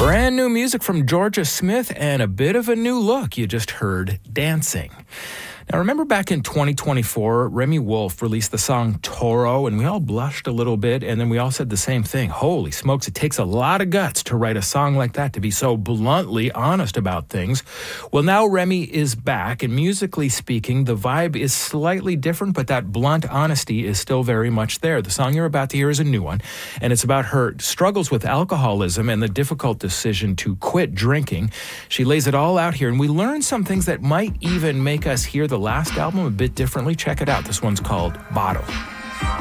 Brand new music from Georgia Smith and a bit of a new look. You just heard Dancing. Now, remember back in 2024, Remy Wolf released the song Toro, and we all blushed a little bit, and then we all said the same thing. Holy smokes, it takes a lot of guts to write a song like that, to be so bluntly honest about things. Well, now Remy is back, and musically speaking, the vibe is slightly different, but that blunt honesty is still very much there. The song you're about to hear is a new one, and it's about her struggles with alcoholism and the difficult decision to quit drinking. She lays it all out here, and we learn some things that might even make us hear the last album a bit differently. Check it out. This one's called Bottle.